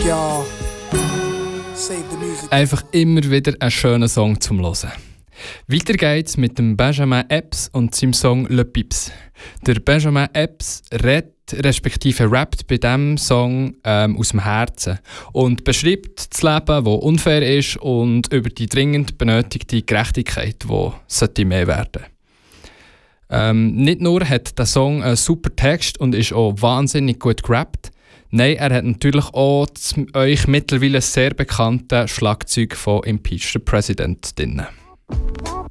Einfach immer wieder ein schöner Song zum Hören. Weiter geht's mit dem Benjamin Epps und seinem Song Le Pips. Der Benjamin Epps redet respektive rappt bei diesem Song aus dem Herzen und beschreibt das Leben, das unfair ist und über die dringend benötigte Gerechtigkeit, die mehr werden sollte. Nicht nur hat der Song einen super Text und ist auch wahnsinnig gut gerappt, nein, er hat natürlich auch das euch mittlerweile sehr bekannte Schlagzeug von Impeach the President drin.